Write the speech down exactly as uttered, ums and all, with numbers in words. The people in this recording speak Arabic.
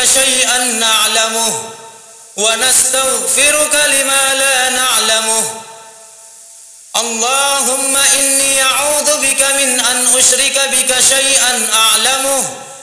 شيئا نعلمه ونستغفرك لما لا نعلمه. اللهم إني أعوذ بك من أن أشرك بك شيئا أعلمه